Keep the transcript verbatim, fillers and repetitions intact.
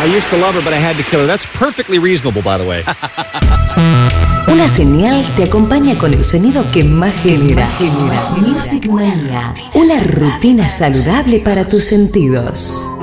I used to love her, but I had to kill her. That's perfectly reasonable, by the way. Una señal te acompaña con el sonido que más genera. genera. Music Manía. Una rutina saludable para tus sentidos.